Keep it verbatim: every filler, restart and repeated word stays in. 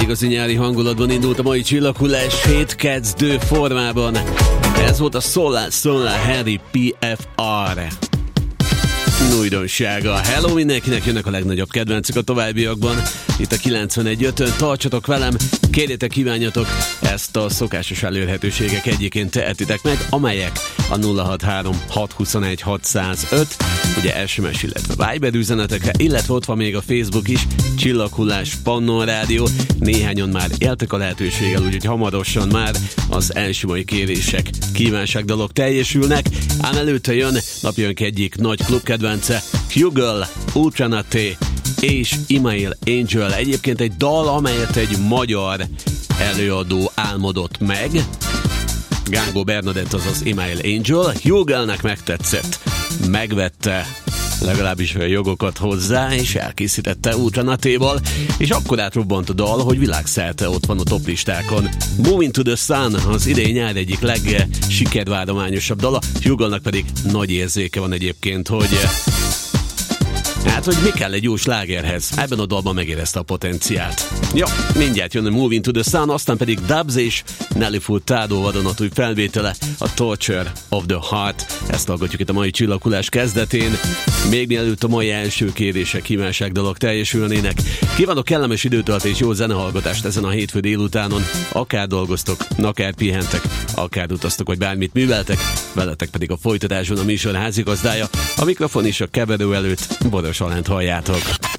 igazi nyári hangulatban indult a mai csillaghullás hétkezdő formában. Ez volt a Solar Solar Harry pé ef er. Újdonsága. Hello mindenkinek, jönnek a legnagyobb kedvencek a továbbiakban. Itt a kilencvenegy ötön, tartsatok velem, kérjetek, kívánjatok, ezt a szokásos elérhetőségek egyiként tehetitek meg, amelyek a nulla hatvanhárom hat huszonegy hatszázöt, ugye es em es, illetve Viber üzenetekre, illetve ott van még a Facebook is, Csillaghullás Pannon Rádió. Néhányan már éltek a lehetőséggel, úgyhogy hamarosan már az első mai kérések, kívánságdalok teljesülnek, ám előtte jön napjánk egyik nagy klubkedvence, Hugel, Ultranaté és Email Angel. Egyébként egy dal, amelyet egy magyar előadó álmodott meg. Gángó Bernadett, azaz Email Angel. Hugelnek megtetszett, megvette legalábbis a jogokat hozzá, és elkészítette Ultranatéval, és akkor átrobbant a dal, hogy világszerte ott van a toplistákon. Moving to the Sun az idei nyár egyik legsikervárományosabb dala, Hugelnek pedig nagy érzéke van egyébként, hogy hát, hogy mi kell egy jó slágerhez. Ebben a dalban megérezte a potenciált. Ja, mindjárt jön a Moving to the Sun, aztán pedig Dubs és Nelly Furtado vadonatúj felvétele, a Torture of the Heart. Ezt hallgatjuk itt a mai csillaghullás kezdetén. Még mielőtt a mai első kérések, kívánságdalok teljesülnének. Kívánok kellemes időtöltést és jó zenehallgatást ezen a hétfő délutánon. Akár dolgoztok, akár pihentek, akár utaztok, vagy bármit műveltek. Veletek pedig a folytatáson a műsor házigazdája, a mikrofon is a keverő előtt, Boros Alánt halljátok.